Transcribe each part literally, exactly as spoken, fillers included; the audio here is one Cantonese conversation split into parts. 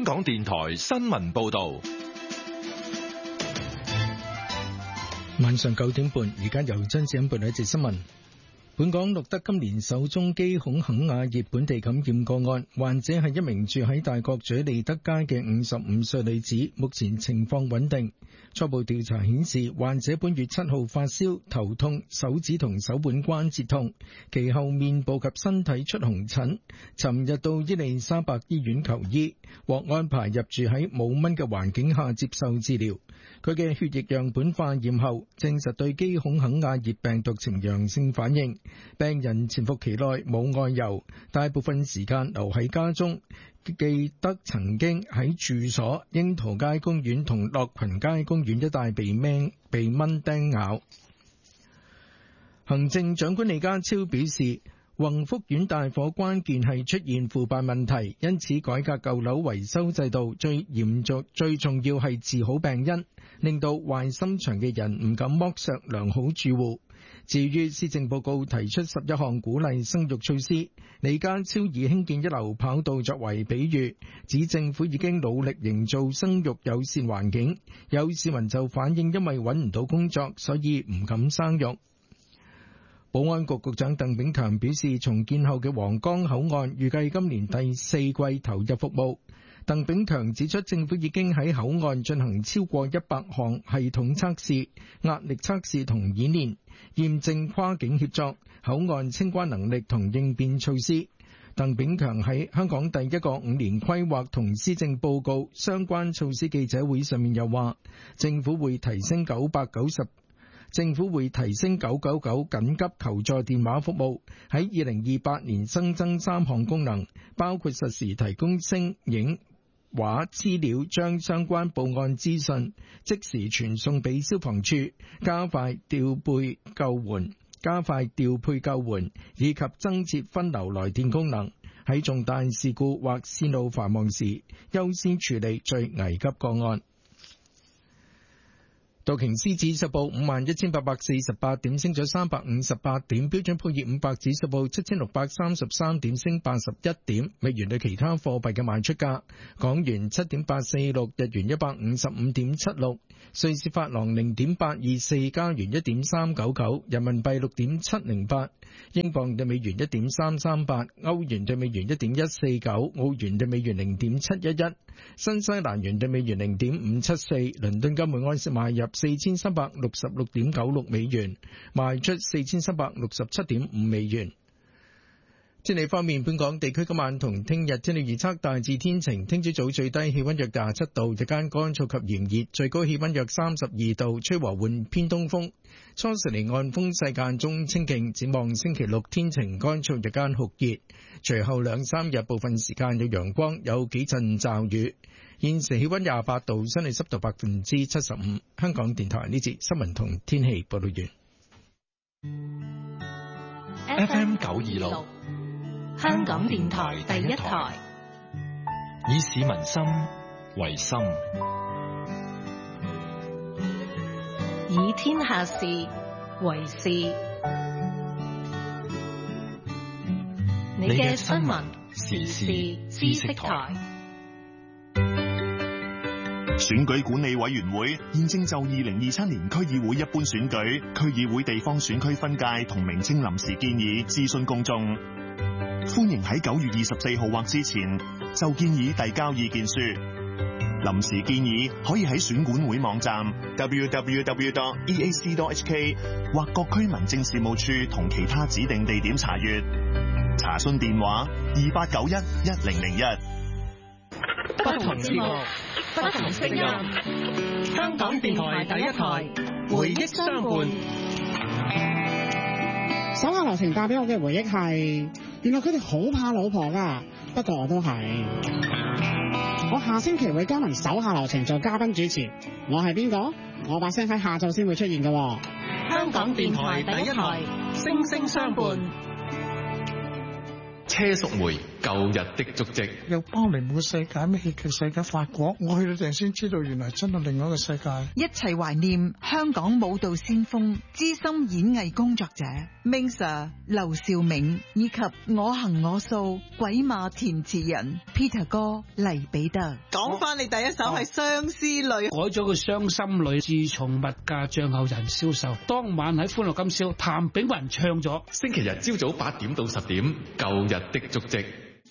港電台新聞報道。 晚上九點半，而家由張子欣報道一節新聞。本港錄得今年首宗基孔肯亞熱本地感染個案，患者係一名住喺大角咀利德街嘅五十五歲女子，目前情況穩定。初步調查顯示，患者本月七號發燒、頭痛、手指同手腕關節痛，其後面部及身體出紅疹，尋日到伊利沙伯醫院求醫，獲安排入住喺冇蚊嘅環境下接受治療。佢嘅血液樣本化驗後，證實對基孔肯亞熱病毒呈陽性反應。病人潛伏期內冇外遊，大部分時間留喺家中。記得曾經喺住所櫻桃街公園同樂群街公園一帶被蚊被蚊叮咬。行政長官李家超表示，宏福苑大火關鍵係出現腐敗問題，因此改革舊樓維修制度最嚴重最重要係治好病因，令到壞心腸嘅人唔敢剝削良好住戶。至於施政報告提出十一項鼓勵生育措施，李家超以興建一流跑道作為比喻，指政府已經努力營造生育友善環境。有市民就反映因為揾唔到工作，所以唔敢生育。保安局局長鄧炳強表示，重建後嘅皇崗口岸預計今年第四季投入服務。鄧炳強指出，政府已經喺口岸進行超過一百項系統測試、壓力測試同演練，驗證跨境協作、口岸清關能力同應變措施。鄧炳強喺香港第一個五年規劃同施政報告相關措施記者會上面又話，政府會提升九百九十政府會提升九九九緊急求助電話服務，喺二零二八年新增三項功能，包括實時提供聲影話資料，將相關報案資訊即時傳送俾消防處，加快調配救援，加快調配救援，以及增設分流來電功能，喺重大事故或線路繁忙時優先處理最危急個案。道瓊斯指數報五萬一千八百四十八點，升咗三百五十八點。標準普爾五百指數報七千六百三十三點，升八十一點。美元對其他貨幣嘅賣出價：港元七點八四六，日元一百五十五點七六，瑞士法郎零點八二四，加元一點三九九，人民幣六點七零八，英鎊對美元一點三三八，歐元對美元一點一四九，澳元對美元零點七一一，新西蘭元對美元零點五七四。倫敦金每安士買入四千三百六十六點九六美元，賣出四千三百六十七點五美元。天氣方面，本港地區今晚同聽日天氣預測大致天晴，聽朝早最低氣溫約廿七度，日間乾燥及炎熱，最高氣溫約三十二度，吹和緩偏東風。初時離岸風勢間中清勁，展望星期六天晴乾燥，日間酷熱，隨後兩三日部分時間有陽光，有幾陣驟雨。現時氣溫廿八度，相對濕度百分之七十五。香港電台呢節新聞同天氣報道完。 F M 九二六， 香港電台第一台， 以市民心為心， 以天下事為事。你嘅新聞時事知識台。 選舉管理委員會現正就二零二七年區議會一般選舉、區議會地方選區分界同名稱臨時建議諮詢公眾。歡迎喺九月二十四號或之前就建議遞交意見書。臨時建議可以喺選管會網站 double-u double-u double-u dot e a c dot h k 或各區民政事務處同其他指定地點查閱。查詢電話二八九一一零零一。 不同節目，不同聲音。香港電台第一台，回憶相伴。 手下留情帶俾我嘅回憶係，原來佢哋好怕老婆噶，不過我都係。我下星期會加盟手下留情做嘉賓主持，我係邊個？我把聲喺下晝先會出現噶。 香港電台第一台，聲聲相伴。 車淑梅舊日的足跡。 有巴黎舞世界咩戲劇世界法國，我去到陣先知道原來真係另外一個世界。 一齊懷念香港舞蹈先鋒、資深演藝工作者 Ming Sir 劉兆銘，以及我行我素鬼馬填詞人 Peter 哥黎彼得。 講翻你第一首係相思淚， 改咗個傷心淚。自從物價漲後人銷售，當晚喺歡樂今宵，譚炳文唱咗。 星期日朝早八點到十點，舊日的足跡。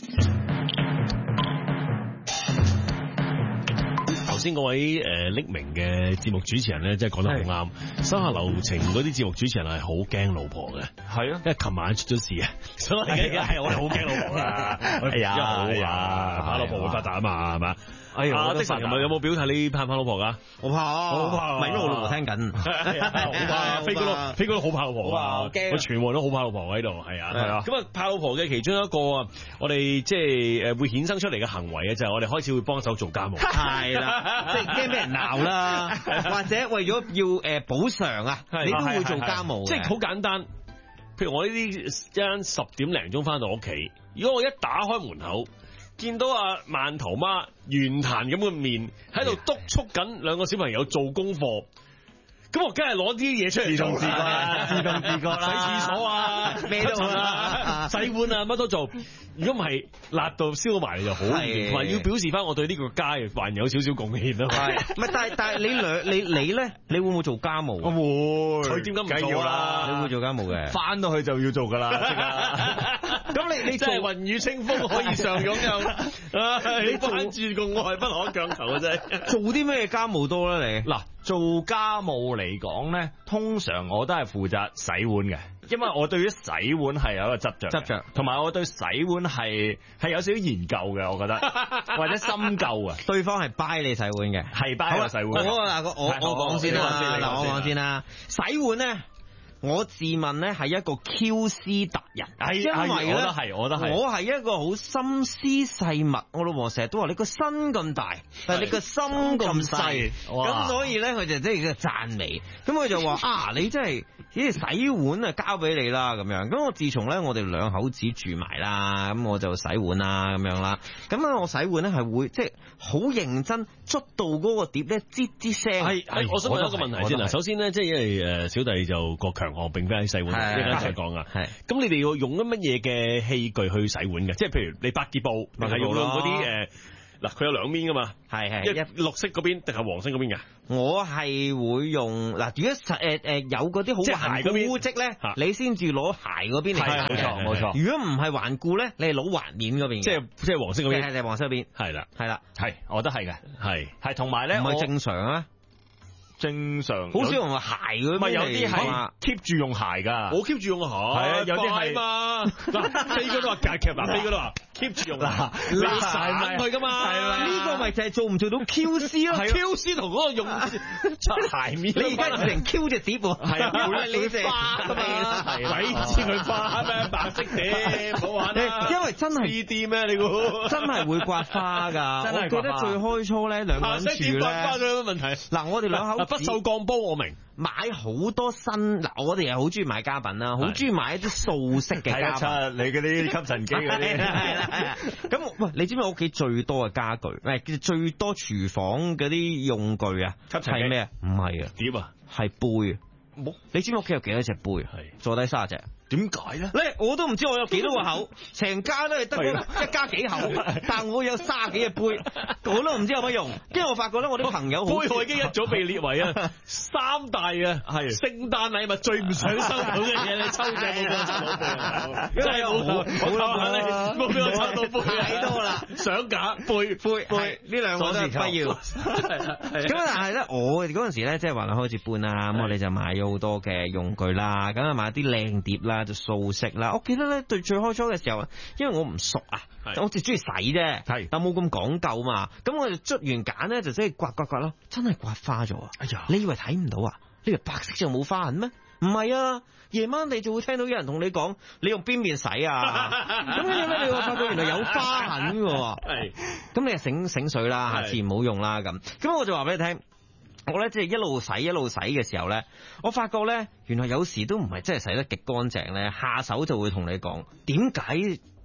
頭先嗰位誒匿名嘅節目主持人咧，真係講得好啱。手下留情嗰啲節目主持人係好驚老婆嘅，係啊，因為琴晚出咗事啊，所以係我哋好驚老婆啦。係呀，係呀，怕老婆會發達啊嘛，係嘛？哎呀，阿的神有冇有冇表態你怕唔怕老婆噶？ 我怕，我怕，唔係因為我老婆聽緊， 好怕，飛哥都飛哥都好怕老婆啊，我全部都好怕老婆喺度，係啊，係啊。咁啊，怕老婆嘅其中一個啊，我哋即係誒會衍生出嚟嘅行為啊，就係我哋開始會幫手做家務，係啦，即係驚俾人鬧啦，或者為咗要誒補償啊，你都會做家務，即係好簡單。譬如我呢啲一陣十點零鐘翻到屋企，如果我一打開門口，見到阿饅頭媽圓壇咁嘅面喺度督促緊兩個小朋友做功課，咁我梗係攞啲嘢出嚟做，自動自覺啦，自動自覺啦，洗廁所啊，咩都好啦，洗碗啊，乜都做。如果唔係辣到燒埋嚟就好嚴，同埋要表示翻我對呢個家還有少少貢獻咯。係，唔係但係但係你兩你你咧，你會唔會做家務？我會。佢點解唔做啦？你會做家務嘅？翻到去就要做噶啦。咁你你真係雲雨清風可以上擁有，你關注個愛不可強求嘅啫。做啲咩家務多咧？你嗱做家務嚟講咧，通常我都係負責洗碗嘅。因為我對於洗碗係有一個執着，執着，同埋我對洗碗係係有少少研究嘅，我覺得或者深究啊。對方係掰你洗碗嘅，係掰我洗碗。我嗱我我我講先啦，嗱我講先啦，洗碗咧。我自問咧係一個 Q C 達人，係因為咧，我都係，我都係，我係一個好心思細密。我老婆成日都話你個身咁大，但係你個心咁細，咁所以咧佢就即係讚美。咁佢就話啊，你真係咦洗碗啊交俾你啦咁樣。咁我自從咧我哋兩口子住埋啦，咁我就洗碗啦咁樣啦。咁啊我洗碗咧係會即係好認真捽到嗰個碟咧吱吱聲。係係，我想問一個問題先啦。首先咧即係因為誒小弟就國強。我並非喺洗碗，一陣間再講啊。係，咁你哋要用咗乜嘢嘅器具去洗碗嘅？即係譬如你百潔布，定係用嗰啲誒？嗱，佢有兩邊噶嘛？係係，一綠色嗰邊定係黃色嗰邊嘅？我係會用嗱，如果實誒誒有嗰啲好頑固污漬咧，你先至攞鞋嗰邊嚟。係冇錯冇錯。如果唔係頑固咧，你係攞滑面嗰邊。即係即係黃色嗰邊。係係黃色嗰邊。係啦係啦係，我覺得係嘅。係係同埋咧，唔係正常啊。正常，好少用鞋嗰啲，唔係有啲係 keep 住用鞋噶，我 keep 住用鞋，係啊，有啲係嘛，嗱，飛哥都話夾夾，嗱，飛哥都話 keep 住用，嗱，你散佢噶嘛，係啦，呢個咪就係做唔做到 Q C 咯 ，Q C 同嗰個用鞋面，你而家成 Q 隻碟喎，係啊，你隻花噶嘛，鬼知佢花咩，白色碟，唔好玩啦，因為真係呢啲咩你估，真係會刮花噶，我記得最開初咧兩個人住咧，刮花咗有乜問題？嗱，我哋兩口。不鏽鋼煲我明，買好多新嗱，我哋又好中意買家品啦，好中意買一啲素色嘅家品。你嗰啲吸塵機嗰啲，係啦。咁喂，你知唔知我屋企最多嘅家具？誒，最多廚房嗰啲用具啊？吸塵機係咩啊？唔係啊，碟啊，係杯。冇，你知唔知屋企有幾多隻杯？係坐低卅隻。點解咧？咧我都唔知我有幾多個口，成家都係得一家幾口，但我有卅幾隻杯，我都唔知有乜用。跟住我發覺咧，我啲朋友杯我已經一早被列為啊三大啊係聖誕禮物最唔想收到嘅嘢咧，抽獎冇俾我抽到杯，真係冇好啦，冇俾我抽到杯，睇多啦，相架杯杯杯呢兩個都係不要。咁但係咧，我嗰陣時咧即係話開始搬啦，咁我哋就買咗好多嘅用具啦，咁啊買啲靚碟啦。就素色啦，我記得咧對最開初嘅時候，因為我唔熟啊，我只中意洗啫，係，但冇咁講究嘛，咁我就捽完揀咧就即係刮刮刮咯，真係刮花咗啊！哎呀，你以為睇唔到啊？你以為白色就冇花痕咩？唔係啊，夜晚你就會聽到有人同你講，你用邊面洗啊？咁跟住咧，你會發覺原來有花痕嘅，係，咁你就醒醒水啦，下次唔好用啦咁。咁我就話俾你聽。我咧即係一路洗一路洗嘅時候咧，我發覺咧原來有時都唔係真係洗得極乾淨咧，下手就會同你講點解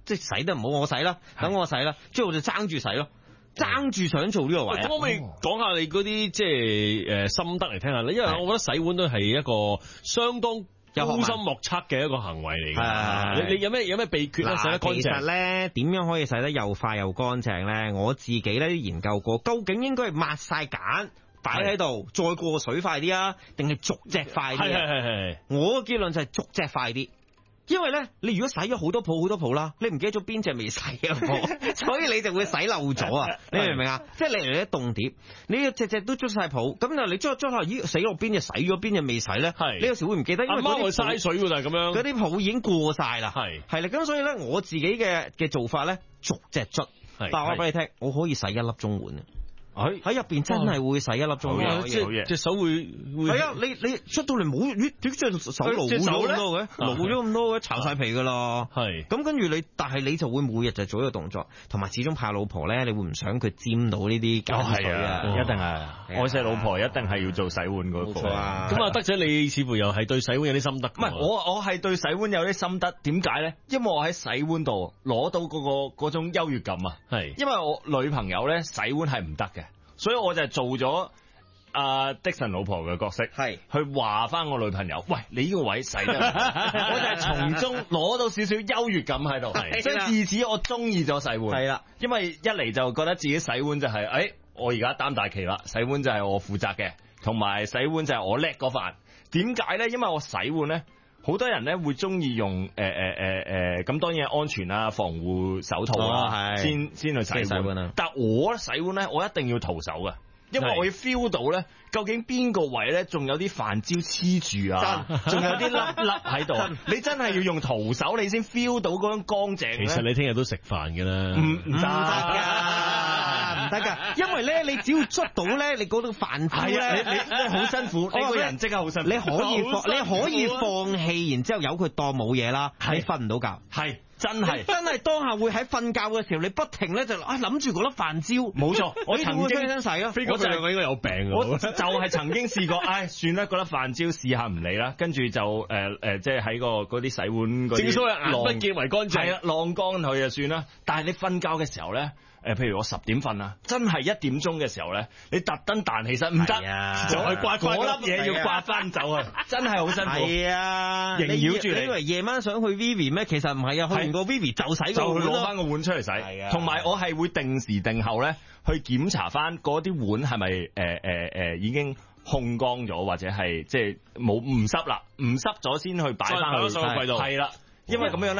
即係洗得唔好我洗啦，等我洗啦，之後我就爭住洗咯。爭住想做呢個位， 可唔可以講下你嗰啲即係誒心得嚟聽下咧？因為我覺得洗碗都係一個相當高深莫測嘅一個行為嚟嘅。你你有咩有咩秘訣咧？洗得乾淨？ 其實咧，點樣可以洗得又快又乾淨咧？我自己咧研究過，究竟應該係抹晒鹼擺喺度，再過水快啲啊，定係逐隻快啲？係係係。我嘅結論就係逐隻快啲。因為咧，你如果洗咗好多泡好多泡啦，你唔記得咗邊隻未洗啊，所以你就會洗漏咗啊！你明唔明啊？即係你嚟一凍碟，你隻隻都捽晒泡，咁但係你捽捽下，咦死落邊隻洗咗，邊隻未洗咧？係你有時會唔記得，因為嗰啲嘥水喎，就係咁樣。嗰啲泡已經過晒啦，係係啦，咁所以咧，我自己嘅嘅做法咧，逐隻捽。但係我話俾你聽，我可以洗一粒鐘碗。喺喺入邊真係會洗一粒鐘嘅， 即係隻手會會係啊！你你出到嚟冇，咦？點解隻手老咗咁多嘅？老咗咁多嘅，巢晒皮噶啦。係咁跟住你，但係你就會每日就做一個動作，同埋始終怕老婆咧，你會唔想佢沾到呢啲鹼水啊？ 一定係愛錫老婆，一定係要做洗碗嗰個。 咁啊，德仔你似乎又係對洗碗有啲心得。 唔係我我係對洗碗有啲心得，點解咧？因為我喺洗碗度攞到嗰個嗰種優越感啊。係因為我女朋友咧洗碗係唔得嘅。所以我就係做咗阿迪神老婆嘅角色，係去話翻我女朋友，喂，你呢個位洗得，我就係從中攞到少少優越感喺度，所以自此我中意咗洗碗。係啦，因為一嚟就覺得自己洗碗就係、是，誒、哎，我而家擔大旗啦，洗碗就係我負責嘅，同埋洗碗就係我叻嗰份。點解咧？因為我洗碗咧，好多人咧會中意用誒誒誒誒，咁、呃呃呃、當然係安全啊，防護手套啊，哦、先先去洗碗啊。但我洗碗咧，我一定要徒手嘅，因為我要 feel 到咧，究竟邊個位咧仲有啲飯焦黐住啊，仲有啲粒粒喺度。你真係要用徒手，你先 feel 到嗰種乾淨。 其實你聽日都食飯嘅啦， 唔唔得㗎，唔得㗎，因為咧你只要捽到咧，你嗰種飯焦咧，你你好辛苦，你個人即刻好辛苦。你可以放，你可以放棄，然之後由佢當冇嘢啦，你瞓唔到覺。係。真係真係當下會喺瞓覺嘅時候，你不停咧就啊諗住嗰粒飯焦。冇錯，我曾經想洗咯， 我就係我應該有病啊！ 我就係曾經試過，唉，算啦，嗰粒飯焦試下唔理啦，跟住就誒誒，即係喺個嗰啲洗碗嗰啲， 正所謂眼不見為乾淨， 係啊，晾乾佢就算啦。但係你瞓覺嘅時候咧。誒，譬如我十點瞓啊，真係一點鐘嘅時候咧，你特登彈起身唔得，再刮嗰粒嘢要刮翻走啊，真係好辛苦。係啊，縈繞住你。你以為夜晚想去 Vivi 咩？其實唔係啊，去完個 Vivi 就洗個碗，就攞翻個碗出嚟洗。係啊，同埋我係會定時定候咧去檢查翻嗰啲碗係咪誒誒誒已經烘乾咗，或者係即係冇唔濕啦，唔濕咗先去擺翻去櫃度。係啦，因為咁樣咧。